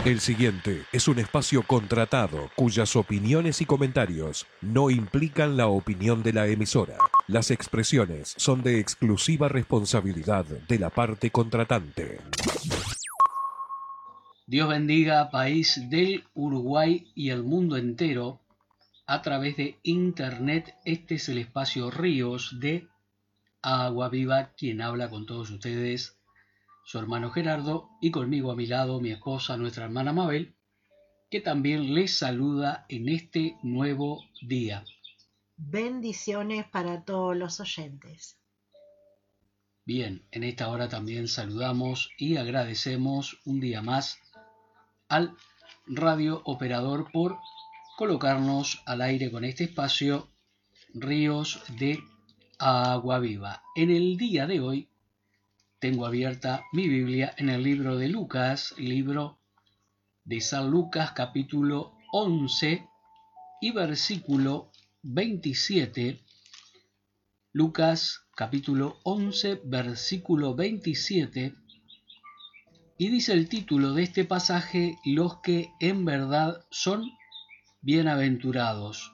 El siguiente es un espacio contratado cuyas opiniones y comentarios no implican la opinión de la emisora. Las expresiones son de exclusiva responsabilidad de la parte contratante. Dios bendiga país del Uruguay y el mundo entero. A través de internet, este es el espacio Ríos de Agua Viva, quien habla con todos ustedes, su hermano Gerardo, y conmigo a mi lado mi esposa, nuestra hermana Mabel, que también les saluda en este nuevo día. Bendiciones para todos los oyentes. Bien, en esta hora también saludamos y agradecemos un día más al radio operador por colocarnos al aire con este espacio Ríos de Agua Viva. En el día de hoy tengo abierta mi Biblia en el libro de Lucas, libro de San Lucas, capítulo 11 y versículo 27. Lucas, capítulo 11, versículo 27. Y dice el título de este pasaje: los que en verdad son bienaventurados.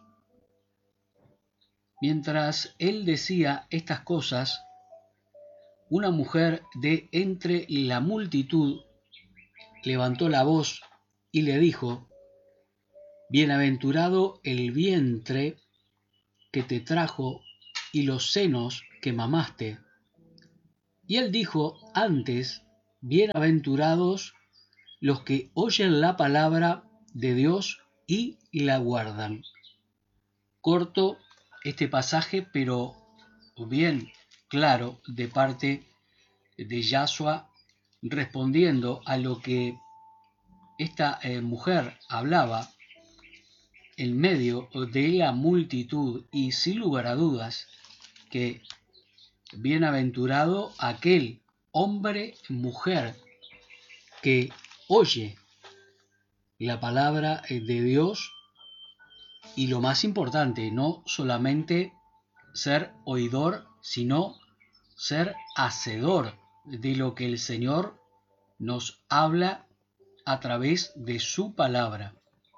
Mientras él decía estas cosas, una mujer de entre la multitud levantó la voz y le dijo: bienaventurado el vientre que te trajo y los senos que mamaste. Y él dijo antes: bienaventurados los que oyen la palabra de Dios y la guardan. Corto este pasaje, pero bien claro, de parte de Yahshua, respondiendo a lo que esta mujer hablaba en medio de la multitud, y sin lugar a dudas que bienaventurado aquel hombre, mujer que oye la palabra de Dios, y lo más importante, no solamente ser oidor, sino ser hacedor de lo que el Señor nos habla a través de su palabra.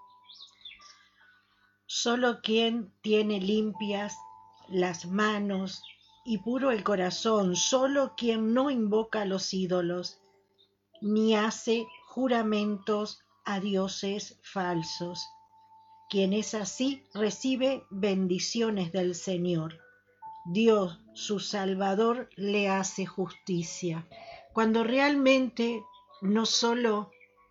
Solo quien tiene limpias las manos y puro el corazón, solo quien no invoca a los ídolos, ni hace juramentos a dioses falsos. Quien es así recibe bendiciones del Señor. Dios, su Salvador, le hace justicia. Cuando realmente no solo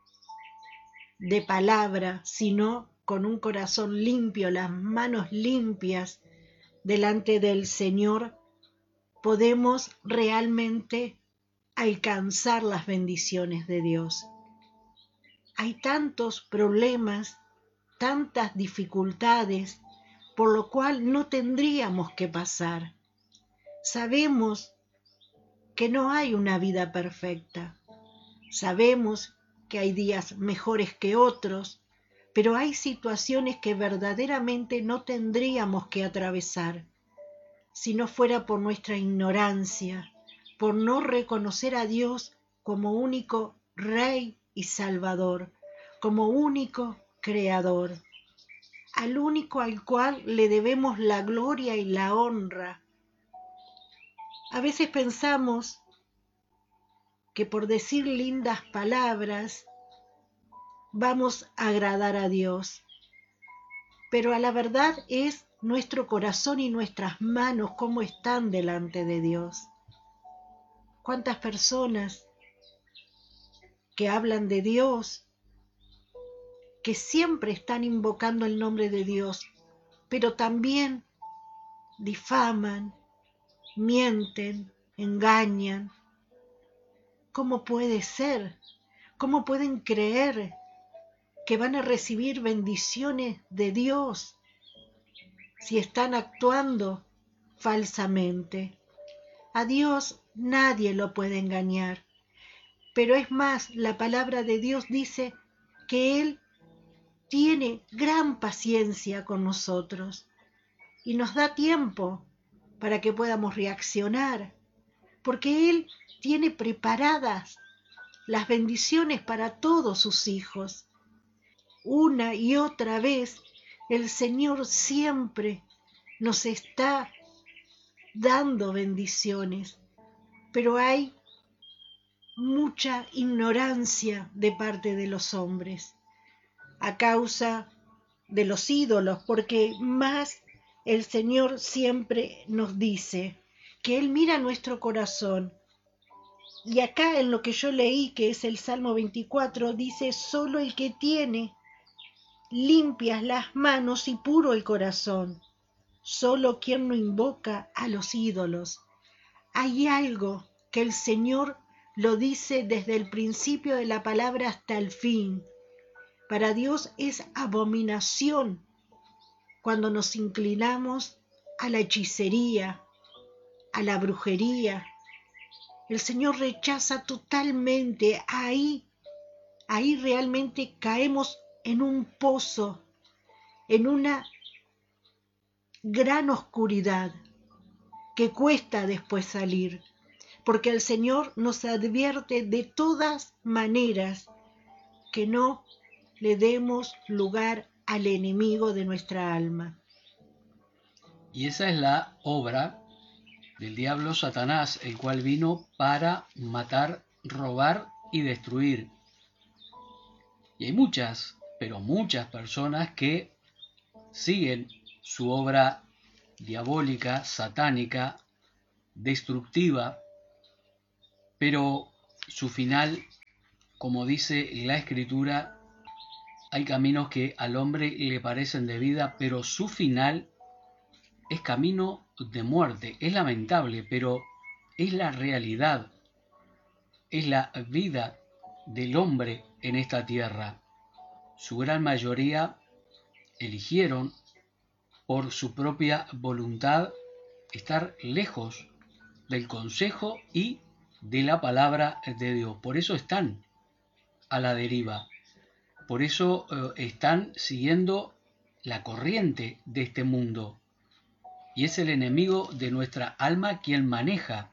de palabra, sino con un corazón limpio, las manos limpias delante del Señor, podemos realmente alcanzar las bendiciones de Dios. Hay tantos problemas, tantas dificultades, por lo cual no tendríamos que pasar. Sabemos que no hay una vida perfecta. Sabemos que hay días mejores que otros, pero hay situaciones que verdaderamente no tendríamos que atravesar si no fuera por nuestra ignorancia, por no reconocer a Dios como único Rey y Salvador, como único Creador, al único al cual le debemos la gloria y la honra. A veces pensamos que por decir lindas palabras vamos a agradar a Dios, pero a la verdad es nuestro corazón y nuestras manos cómo están delante de Dios. ¿Cuántas personas que hablan de Dios, que siempre están invocando el nombre de Dios, pero también difaman, mienten, engañan? ¿Cómo puede ser? ¿Cómo pueden creer que van a recibir bendiciones de Dios si están actuando falsamente? A Dios nadie lo puede engañar, pero es más, la palabra de Dios dice que Él tiene gran paciencia con nosotros y nos da tiempo para que podamos reaccionar, porque Él tiene preparadas las bendiciones para todos sus hijos. Una y otra vez el Señor siempre nos está dando bendiciones, pero hay mucha ignorancia de parte de los hombres a causa de los ídolos, porque más el Señor siempre nos dice que Él mira nuestro corazón. Y acá en lo que yo leí, que es el Salmo 24, dice: solo el que tiene limpias las manos y puro el corazón, solo quien no invoca a los ídolos. Hay algo que el Señor lo dice desde el principio de la palabra hasta el fin. Para Dios es abominación cuando nos inclinamos a la hechicería, a la brujería. El Señor rechaza totalmente. Ahí realmente caemos en un pozo, en una gran oscuridad que cuesta después salir, porque el Señor nos advierte de todas maneras que no le demos lugar al enemigo de nuestra alma. Y esa es la obra del diablo Satanás, el cual vino para matar, robar y destruir. Y hay muchas, pero muchas personas que siguen su obra diabólica, satánica, destructiva, pero su final, como dice la Escritura, hay caminos que al hombre le parecen de vida, pero su final es camino de muerte. Es lamentable, pero es la realidad, es la vida del hombre en esta tierra. Su gran mayoría eligieron por su propia voluntad estar lejos del consejo y de la palabra de Dios. Por eso están a la deriva. Por eso están siguiendo la corriente de este mundo. Y es el enemigo de nuestra alma quien maneja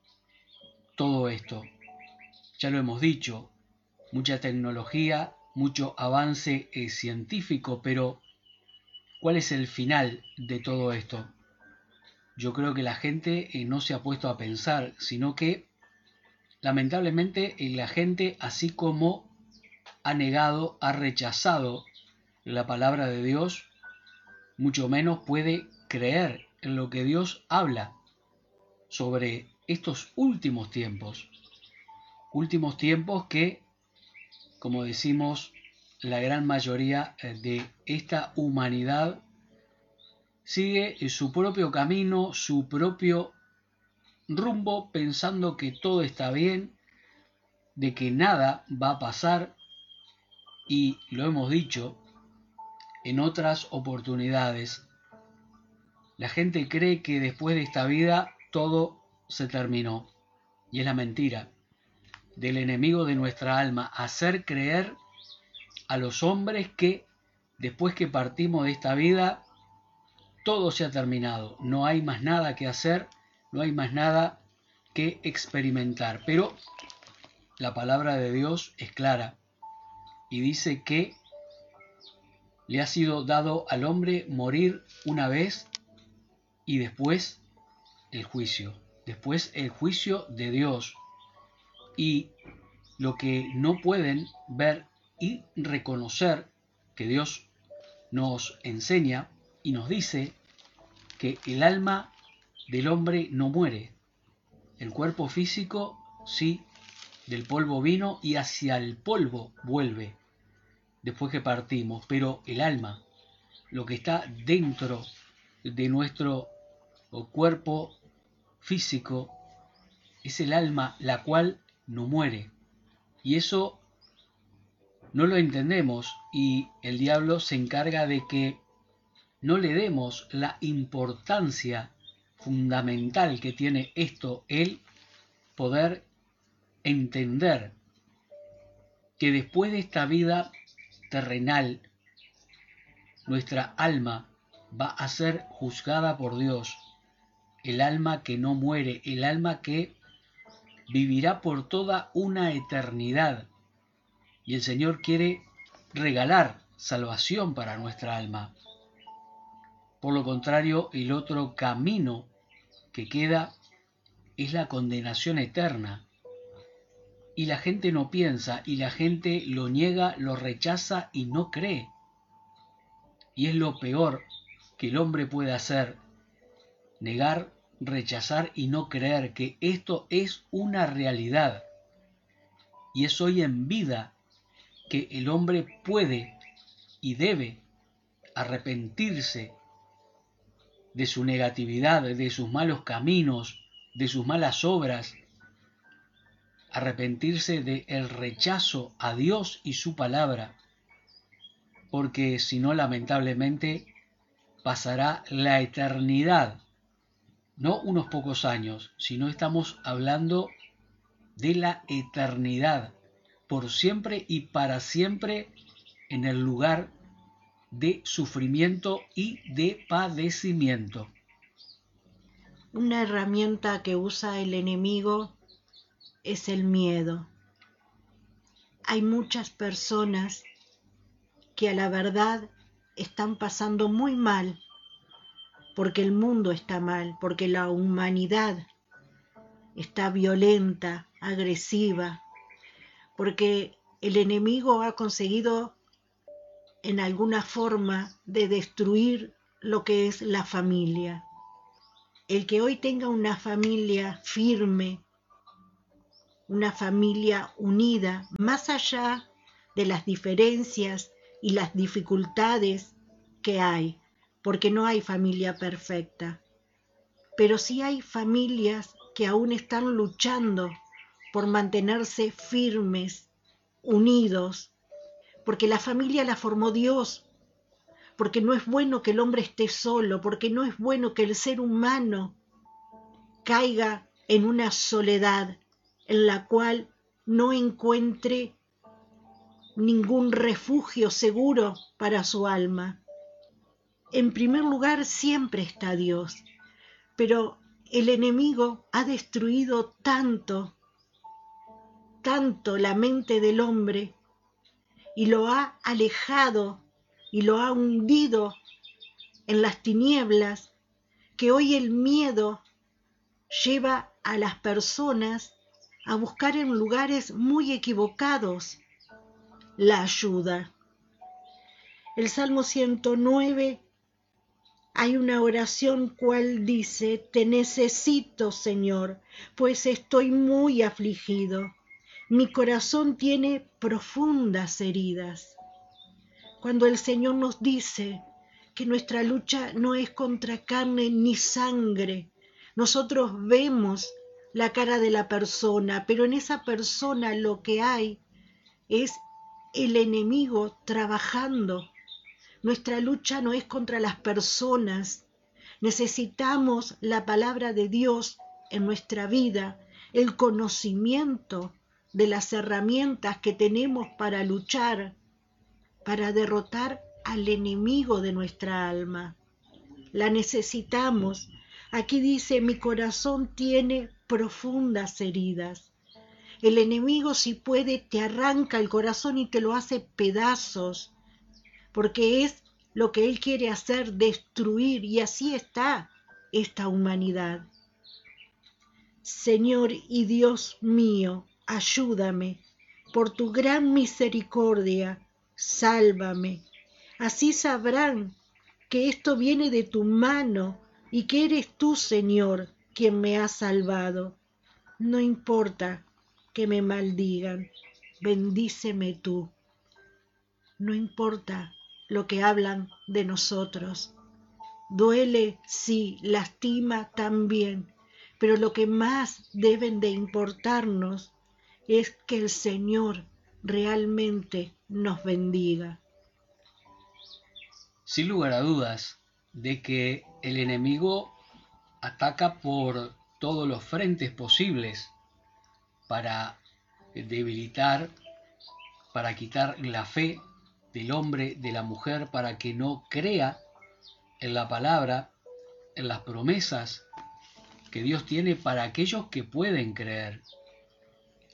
todo esto. Ya lo hemos dicho, mucha tecnología, mucho avance científico, pero ¿cuál es el final de todo esto? Yo creo que la gente no se ha puesto a pensar, sino que lamentablemente la gente, así como ha negado, ha rechazado la palabra de Dios, mucho menos puede creer en lo que Dios habla sobre estos últimos tiempos que, como decimos, la gran mayoría de esta humanidad sigue su propio camino, su propio rumbo, pensando que todo está bien, de que nada va a pasar, y lo hemos dicho en otras oportunidades, la gente cree que después de esta vida todo se terminó, y es la mentira del enemigo de nuestra alma, hacer creer a los hombres que después que partimos de esta vida todo se ha terminado, no hay más nada que hacer, no hay más nada que experimentar. Pero la palabra de Dios es clara y dice que le ha sido dado al hombre morir una vez y después el juicio de Dios. Y lo que no pueden ver y reconocer, que Dios nos enseña y nos dice que el alma del hombre no muere. El cuerpo físico sí, del polvo vino y hacia el polvo vuelve después que partimos, pero el alma, lo que está dentro de nuestro cuerpo físico, es el alma la cual no muere. Y eso no lo entendemos, y el diablo se encarga de que no le demos la importancia fundamental que tiene esto, el poder entender que después de esta vida terrenal, nuestra alma va a ser juzgada por Dios, el alma que no muere, el alma que vivirá por toda una eternidad. Y el Señor quiere regalar salvación para nuestra alma. Por lo contrario, el otro camino que queda es la condenación eterna. Y la gente no piensa, y la gente lo niega, lo rechaza y no cree. Y es lo peor que el hombre puede hacer, negar, rechazar y no creer que esto es una realidad. Y es hoy en vida que el hombre puede y debe arrepentirse de su negatividad, de sus malos caminos, de sus malas obras, arrepentirse del rechazo a Dios y su palabra, porque si no, lamentablemente, pasará la eternidad, no unos pocos años, sino estamos hablando de la eternidad, por siempre y para siempre, en el lugar de sufrimiento y de padecimiento. Una herramienta que usa el enemigo es el miedo. Hay muchas personas que a la verdad están pasando muy mal, porque el mundo está mal, porque la humanidad está violenta, agresiva, porque el enemigo ha conseguido en alguna forma de destruir lo que es la familia. El que hoy tenga una familia firme, una familia unida, más allá de las diferencias y las dificultades que hay, porque no hay familia perfecta, pero sí hay familias que aún están luchando por mantenerse firmes, unidos, porque la familia la formó Dios, porque no es bueno que el hombre esté solo, porque no es bueno que el ser humano caiga en una soledad en la cual no encuentre ningún refugio seguro para su alma. En primer lugar, siempre está Dios, pero el enemigo ha destruido tanto la mente del hombre y lo ha alejado y lo ha hundido en las tinieblas, que hoy el miedo lleva a las personas a buscar en lugares muy equivocados la ayuda. El Salmo 109 hay una oración cual dice: te necesito, Señor, pues estoy muy afligido. Mi corazón tiene profundas heridas. Cuando el Señor nos dice que nuestra lucha no es contra carne ni sangre, nosotros vemos la cara de la persona, pero en esa persona lo que hay es el enemigo trabajando. Nuestra lucha no es contra las personas. Necesitamos la palabra de Dios en nuestra vida, el conocimiento de las herramientas que tenemos para luchar, para derrotar al enemigo de nuestra alma. La necesitamos. Aquí dice: mi corazón tiene profundas heridas. El enemigo, si puede, te arranca el corazón y te lo hace pedazos, porque es lo que él quiere hacer, destruir, y así está esta humanidad. Señor y Dios mío, ayúdame, por tu gran misericordia, sálvame. Así sabrán que esto viene de tu mano y que eres tú, Señor, quien me ha salvado. No importa que me maldigan, bendíceme tú. No importa lo que hablan de nosotros. Duele, sí, lastima también, pero lo que más deben de importarnos es que el Señor realmente nos bendiga. Sin lugar a dudas de que el enemigo ataca por todos los frentes posibles para debilitar, para quitar la fe del hombre, de la mujer, para que no crea en la palabra, en las promesas que Dios tiene para aquellos que pueden creer.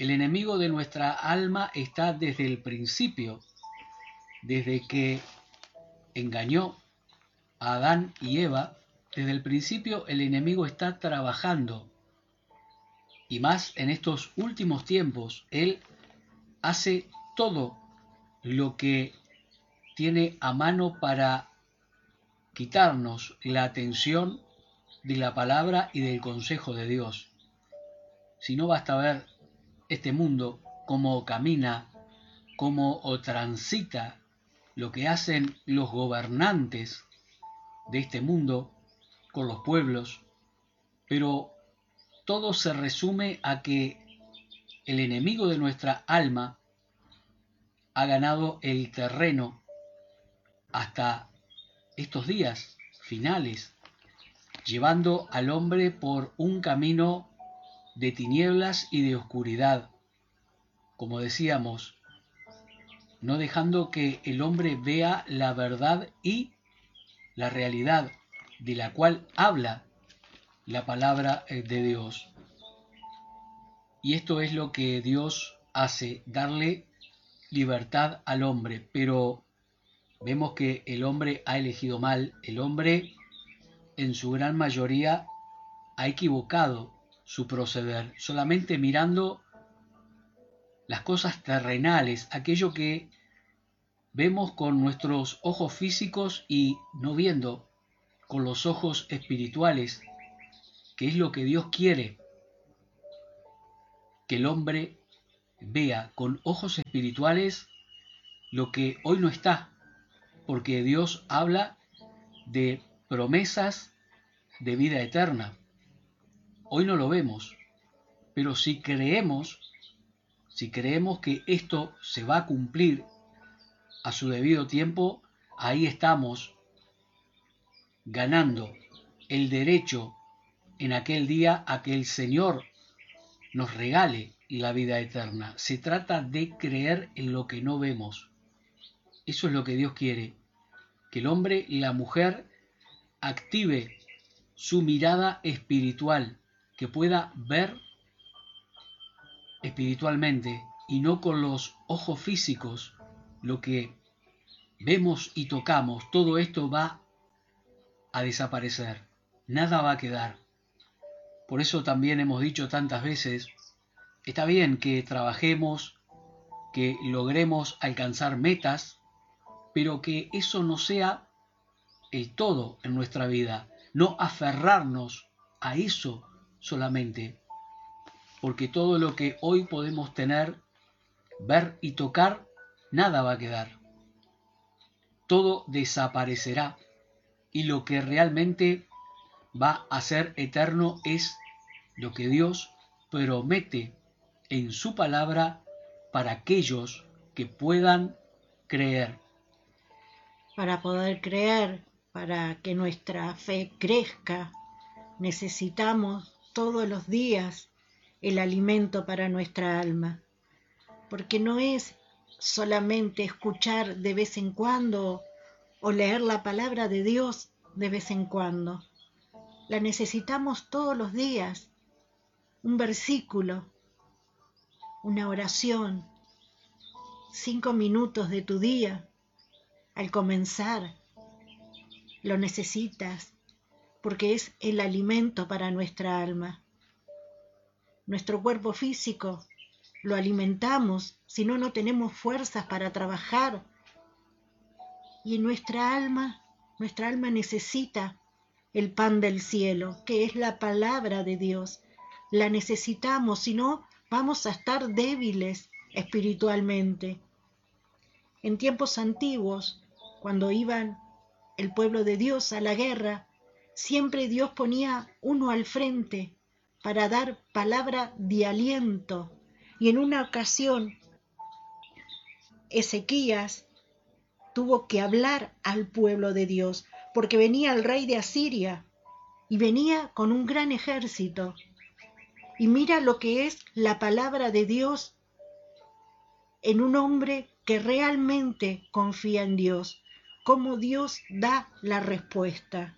El enemigo de nuestra alma está desde el principio, desde que engañó a Adán y Eva. Desde el principio el enemigo está trabajando, y más en estos últimos tiempos. Él hace todo lo que tiene a mano para quitarnos la atención de la palabra y del consejo de Dios. Si no, basta ver este mundo, cómo camina, cómo transita, lo que hacen los gobernantes de este mundo con los pueblos, pero todo se resume a que el enemigo de nuestra alma ha ganado el terreno hasta estos días finales, llevando al hombre por un camino de tinieblas y de oscuridad, como decíamos, no dejando que el hombre vea la verdad y la realidad de la cual habla la palabra de Dios. Y esto es lo que Dios hace, darle libertad al hombre, pero vemos que el hombre ha elegido mal. El hombre en su gran mayoría ha equivocado su proceder, solamente mirando las cosas terrenales, aquello que vemos con nuestros ojos físicos y no viendo con los ojos espirituales, que es lo que Dios quiere, que el hombre vea con ojos espirituales lo que hoy no está, porque Dios habla de promesas de vida eterna. Hoy no lo vemos, pero si creemos que esto se va a cumplir a su debido tiempo, ahí estamos ganando el derecho en aquel día a que el Señor nos regale la vida eterna. Se trata de creer en lo que no vemos. Eso es lo que Dios quiere, que el hombre y la mujer active su mirada espiritual, que pueda ver espiritualmente y no con los ojos físicos lo que vemos y tocamos. Todo esto va a desaparecer, nada va a quedar. Por eso también hemos dicho tantas veces, está bien que trabajemos, que logremos alcanzar metas, pero que eso no sea el todo en nuestra vida, no aferrarnos a eso solamente, porque todo lo que hoy podemos tener, ver y tocar, nada va a quedar. Todo desaparecerá y lo que realmente va a ser eterno es lo que Dios promete en su palabra para aquellos que puedan creer. Para poder creer, para que nuestra fe crezca, necesitamos todos los días el alimento para nuestra alma, porque no es solamente escuchar de vez en cuando o leer la palabra de Dios de vez en cuando. La necesitamos todos los días. Un versículo, una oración, 5 minutos de tu día. Al comenzar, lo necesitas porque es el alimento para nuestra alma. Nuestro cuerpo físico lo alimentamos, si no, no tenemos fuerzas para trabajar. Y en nuestra alma necesita el pan del cielo, que es la palabra de Dios. La necesitamos, si no, vamos a estar débiles espiritualmente. En tiempos antiguos, cuando iban el pueblo de Dios a la guerra, siempre Dios ponía uno al frente para dar palabra de aliento. Y en una ocasión, Ezequías tuvo que hablar al pueblo de Dios, porque venía el rey de Asiria y venía con un gran ejército. Y mira lo que es la palabra de Dios en un hombre que realmente confía en Dios, cómo Dios da la respuesta.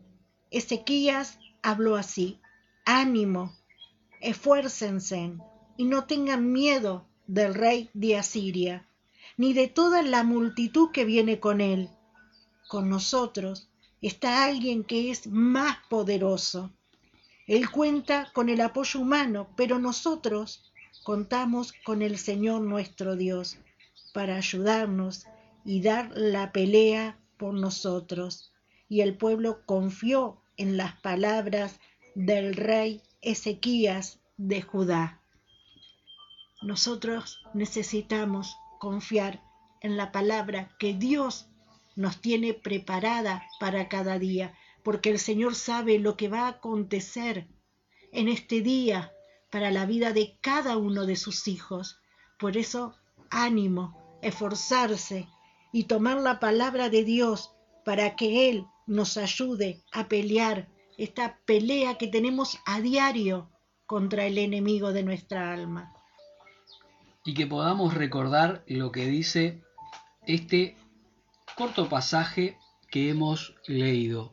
Ezequías habló así: ánimo, esfuércense, y no tengan miedo del rey de Asiria, ni de toda la multitud que viene con él. Con nosotros está alguien que es más poderoso. Él cuenta con el apoyo humano, pero nosotros contamos con el Señor nuestro Dios para ayudarnos y dar la pelea por nosotros. Y el pueblo confió en las palabras del rey Ezequías de Judá. Nosotros necesitamos confiar en la palabra que Dios nos tiene preparada para cada día, porque el Señor sabe lo que va a acontecer en este día para la vida de cada uno de sus hijos. Por eso, ánimo, esforzarse y tomar la palabra de Dios para que Él nos ayude a pelear esta pelea que tenemos a diario contra el enemigo de nuestra alma. Y que podamos recordar lo que dice este corto pasaje que hemos leído.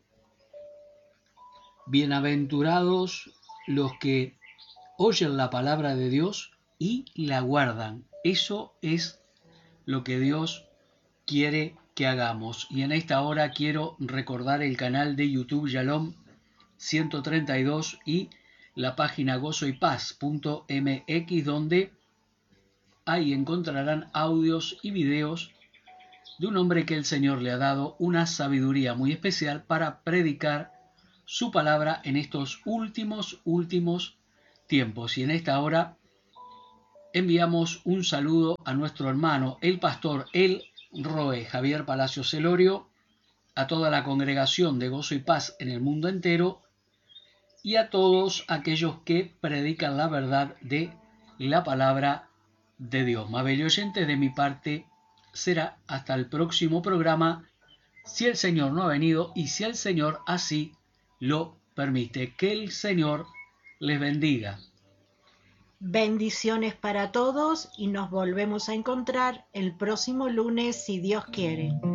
Bienaventurados los que oyen la palabra de Dios y la guardan. Eso es lo que Dios quiere que hagamos. Y en esta hora quiero recordar el canal de YouTube Shalom 132 y la página gozoypaz.mx, donde ahí encontrarán audios y videos de un hombre que el Señor le ha dado una sabiduría muy especial para predicar su palabra en estos últimos tiempos. Y en esta hora enviamos un saludo a nuestro hermano, el pastor El Roe, Javier Palacios Celorio, a toda la congregación de Gozo y Paz en el mundo entero y a todos aquellos que predican la verdad de la palabra de Dios. Mabel y oyentes, de mi parte será hasta el próximo programa, si el Señor no ha venido y si el Señor así lo permite. Que el Señor les bendiga. Bendiciones para todos y nos volvemos a encontrar el próximo lunes si Dios quiere.